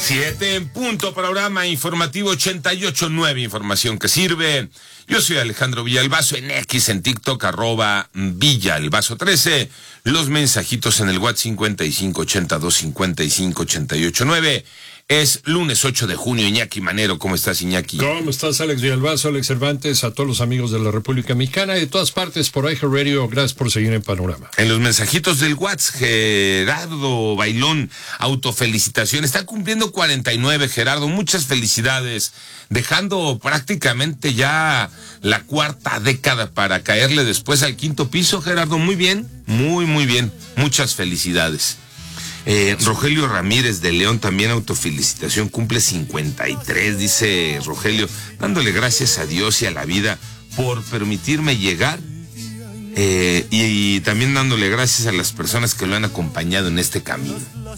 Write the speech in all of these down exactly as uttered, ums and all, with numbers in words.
Siete en punto, programa informativo ochenta y ocho nueve, información que sirve. Yo soy Alejandro Villalbazo, en X, en TikTok, arroba Villalbazo trece. Los mensajitos en el WhatsApp cincuenta y cinco ochenta y dos cincuenta y cinco ochenta y ocho nueve. Es lunes ocho de junio, Iñaki Manero. ¿Cómo estás, Iñaki? ¿Cómo estás, Alex Villalbazo, Alex Cervantes, a todos los amigos de la República Mexicana y de todas partes por iHeartRadio? Gracias por seguir en Panorama. En los mensajitos del WhatsApp, Gerardo Bailón, autofelicitación. Está cumpliendo cuarenta y nueve, Gerardo. Muchas felicidades. Dejando prácticamente ya la cuarta década para caerle después al quinto piso, Gerardo. Muy bien, muy, muy bien. Muchas felicidades. Eh, Rogelio Ramírez de León, también autofelicitación, cumple cincuenta y tres, dice Rogelio, dándole gracias a Dios y a la vida por permitirme llegar, eh, y, y también dándole gracias a las personas que lo han acompañado en este camino.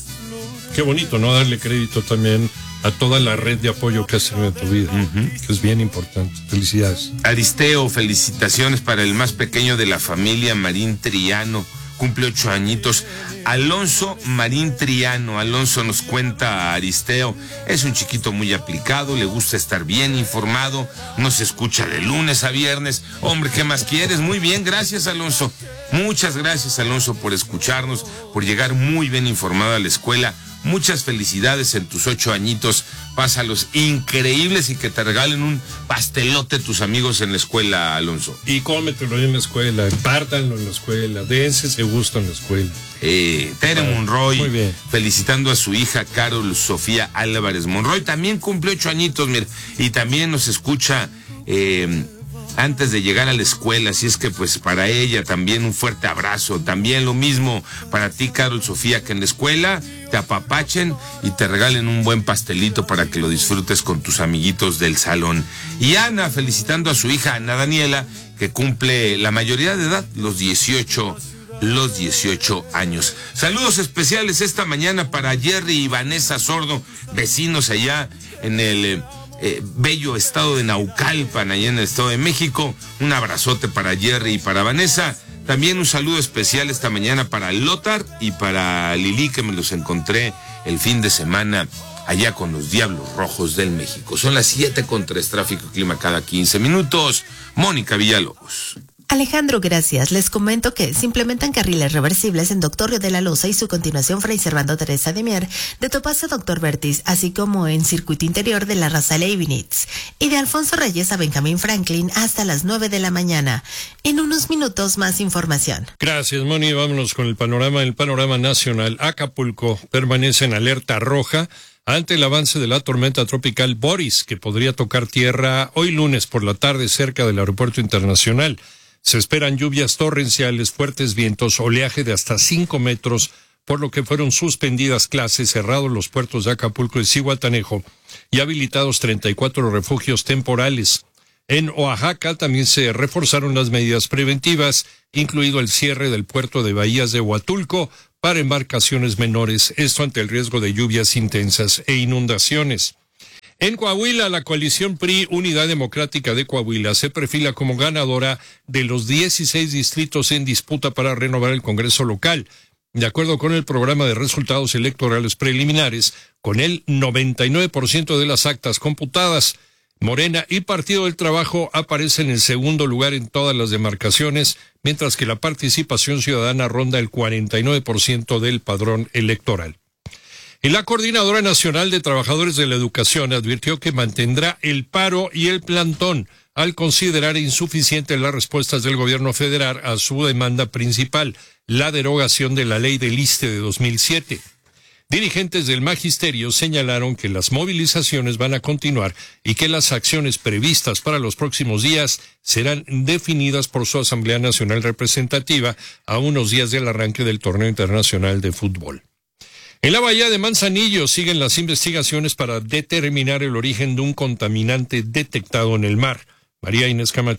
Qué bonito, ¿no? Darle crédito también a toda la red de apoyo que has tenido en tu vida, uh-huh. que es bien importante. Felicidades. Aristeo, felicitaciones para el más pequeño de la familia, Marín Triano, cumple ocho añitos. Alonso Marín Triano, Alonso nos cuenta a Aristeo, es un chiquito muy aplicado, le gusta estar bien informado, nos escucha de lunes a viernes. Hombre, ¿qué más quieres? Muy bien, gracias, Alonso. Muchas gracias, Alonso, por escucharnos, por llegar muy bien informado a la escuela. Muchas felicidades en tus ocho añitos, pásalos increíbles y que te regalen un pastelote tus amigos en la escuela, Alonso. Y cómetelo en la escuela, empártanlo en la escuela, dense ese gusto en la escuela. Eh, Tere ah, Monroy, muy bien. Felicitando a su hija Carol Sofía Álvarez Monroy, también cumple ocho añitos, mira, y también nos escucha eh, antes de llegar a la escuela, así es que pues para ella también un fuerte abrazo, también lo mismo para ti, Carol Sofía, que en la escuela te apapachen y te regalen un buen pastelito para que lo disfrutes con tus amiguitos del salón. Y Ana, felicitando a su hija Ana Daniela, que cumple la mayoría de edad, los dieciocho, los dieciocho años. Saludos especiales esta mañana para Jerry y Vanessa Sordo, vecinos allá en el Eh, bello estado de Naucalpan, allá en el Estado de México. Un abrazote para Jerry y para Vanessa. También un saludo especial esta mañana para Lothar y para Lili, que me los encontré el fin de semana allá con los Diablos Rojos del México. Son las siete con tres, tráfico y clima cada quince minutos. Mónica Villalobos. Alejandro, gracias. Les comento que se implementan carriles reversibles en Doctor Río de la Loza y su continuación Fray Servando Teresa de Mier, de Topacio Doctor Vertis, así como en circuito interior de la Raza Leibniz y de Alfonso Reyes a Benjamín Franklin hasta las nueve de la mañana. En unos minutos más información. Gracias, Moni. Vámonos con el panorama. El panorama nacional. Acapulco permanece en alerta roja ante el avance de la tormenta tropical Boris, que podría tocar tierra hoy lunes por la tarde cerca del aeropuerto internacional. Se esperan lluvias torrenciales, fuertes vientos, oleaje de hasta cinco metros, por lo que fueron suspendidas clases, cerrados los puertos de Acapulco y Zihuatanejo y habilitados treinta y cuatro refugios temporales. En Oaxaca también se reforzaron las medidas preventivas, incluido el cierre del puerto de Bahías de Huatulco para embarcaciones menores, esto ante el riesgo de lluvias intensas e inundaciones. En Coahuila, la coalición P R I Unidad Democrática de Coahuila se perfila como ganadora de los dieciséis distritos en disputa para renovar el Congreso local. De acuerdo con el programa de resultados electorales preliminares, con el noventa y nueve por ciento de las actas computadas, Morena y Partido del Trabajo aparecen en segundo lugar en todas las demarcaciones, mientras que la participación ciudadana ronda el cuarenta y nueve por ciento del padrón electoral. Y la Coordinadora Nacional de Trabajadores de la Educación advirtió que mantendrá el paro y el plantón al considerar insuficientes las respuestas del gobierno federal a su demanda principal, la derogación de la ley del ISSSTE de dos mil siete. Dirigentes del magisterio señalaron que las movilizaciones van a continuar y que las acciones previstas para los próximos días serán definidas por su Asamblea Nacional Representativa a unos días del arranque del torneo internacional de fútbol. En la bahía de Manzanillo siguen las investigaciones para determinar el origen de un contaminante detectado en el mar. María Inés Camacho.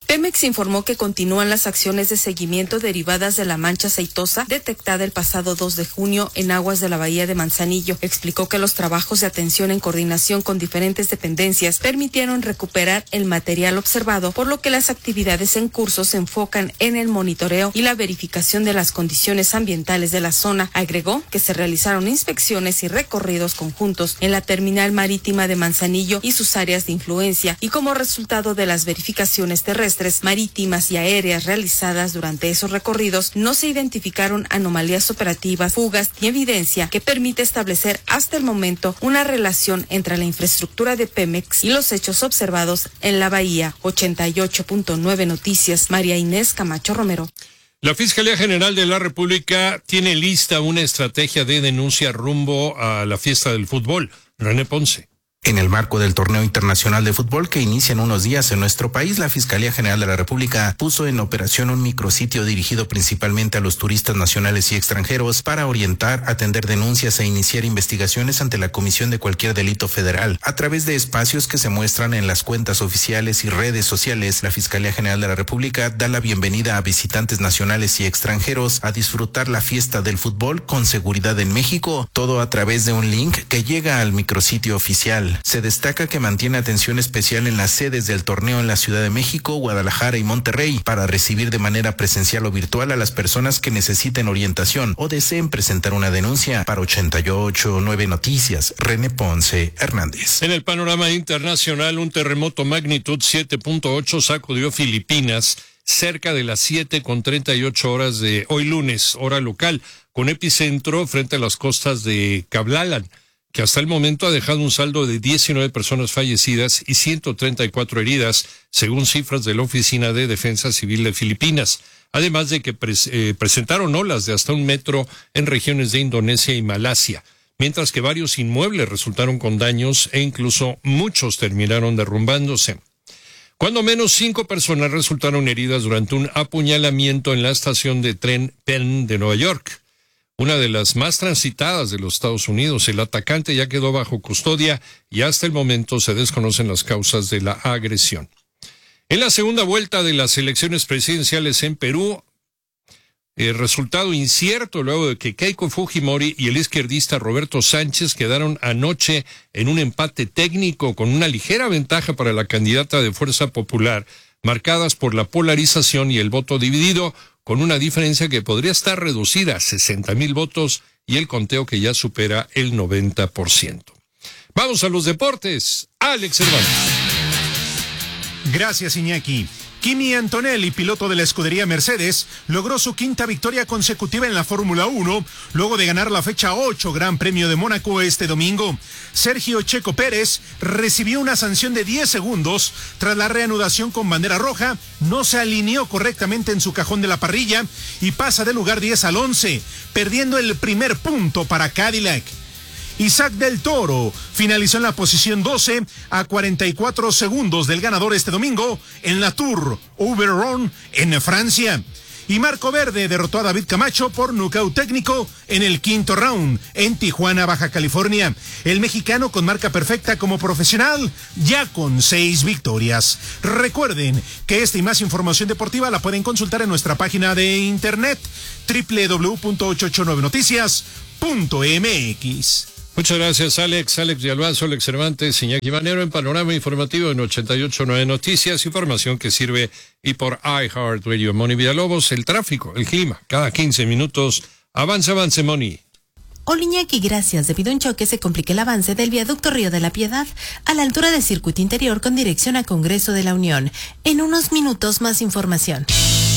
Pemex informó que continúan las acciones de seguimiento derivadas de la mancha aceitosa detectada el pasado dos de junio en aguas de la bahía de Manzanillo. Explicó que los trabajos de atención en coordinación con diferentes dependencias permitieron recuperar el material observado, por lo que las actividades en curso se enfocan en el monitoreo y la verificación de las condiciones ambientales de la zona. Agregó que se realizaron inspecciones y recorridos conjuntos en la terminal marítima de Manzanillo y sus áreas de influencia, y como resultado de las verificaciones terrestres, marítimas y aéreas realizadas durante esos recorridos, no se identificaron anomalías operativas, fugas ni evidencia que permite establecer hasta el momento una relación entre la infraestructura de Pemex y los hechos observados en la bahía. ochenta y ocho punto nueve Noticias, María Inés Camacho Romero. La Fiscalía General de la República tiene lista una estrategia de denuncia rumbo a la fiesta del fútbol. René Ponce. En el marco del torneo internacional de fútbol que inicia en unos días en nuestro país, la Fiscalía General de la República puso en operación un micrositio dirigido principalmente a los turistas nacionales y extranjeros para orientar, atender denuncias e iniciar investigaciones ante la comisión de cualquier delito federal. A través de espacios que se muestran en las cuentas oficiales y redes sociales, la Fiscalía General de la República da la bienvenida a visitantes nacionales y extranjeros a disfrutar la fiesta del fútbol con seguridad en México, todo a través de un link que llega al micrositio oficial. Se destaca que mantiene atención especial en las sedes del torneo en la Ciudad de México, Guadalajara y Monterrey para recibir de manera presencial o virtual a las personas que necesiten orientación o deseen presentar una denuncia. Para ochenta y ocho punto nueve Noticias, René Ponce Hernández. En el panorama internacional, un terremoto magnitud siete punto ocho sacudió Filipinas cerca de las siete con treinta y ocho horas de hoy lunes, hora local, con epicentro frente a las costas de Cablalan, que hasta el momento ha dejado un saldo de diecinueve personas fallecidas y ciento treinta y cuatro heridas, según cifras de la Oficina de Defensa Civil de Filipinas, además de que pres- eh, presentaron olas de hasta un metro en regiones de Indonesia y Malasia, mientras que varios inmuebles resultaron con daños e incluso muchos terminaron derrumbándose. Cuando menos cinco personas resultaron heridas durante un apuñalamiento en la estación de tren Penn de Nueva York, una de las más transitadas de los Estados Unidos. El atacante ya quedó bajo custodia y hasta el momento se desconocen las causas de la agresión. En la segunda vuelta de las elecciones presidenciales en Perú, el resultado incierto luego de que Keiko Fujimori y el izquierdista Roberto Sánchez quedaron anoche en un empate técnico con una ligera ventaja para la candidata de Fuerza Popular, marcadas por la polarización y el voto dividido, con una diferencia que podría estar reducida a sesenta mil votos y el conteo que ya supera el noventa por ciento. Vamos a los deportes. Alex Cervantes. Gracias, Iñaki. Kimi Antonelli, piloto de la escudería Mercedes, logró su quinta victoria consecutiva en la Fórmula uno, luego de ganar la fecha ocho Gran Premio de Mónaco este domingo. Sergio Checo Pérez recibió una sanción de diez segundos tras la reanudación con bandera roja, no se alineó correctamente en su cajón de la parrilla y pasa del lugar diez al once, perdiendo el primer punto para Cadillac. Isaac del Toro finalizó en la posición doce a cuarenta y cuatro segundos del ganador este domingo en la Tour Oberon en Francia. Y Marco Verde derrotó a David Camacho por nocaut técnico en el quinto round en Tijuana, Baja California. El mexicano con marca perfecta como profesional, ya con seis victorias. Recuerden que esta y más información deportiva la pueden consultar en nuestra página de internet doble u doble u doble u punto ochocientos ochenta y nueve noticias punto m x. Muchas gracias, Alex. Alex de Albanzo, Alex Cervantes, Iñaki Manero en Panorama Informativo en ochenta y ocho punto nueve Noticias, información que sirve y por iHeartRadio. Moni Villalobos, el tráfico, el clima, cada quince minutos. Avance, avance, Moni. Hola, Iñaki, gracias. Debido a un choque se complica el avance del viaducto Río de la Piedad a la altura del circuito interior con dirección a Congreso de la Unión. En unos minutos más información.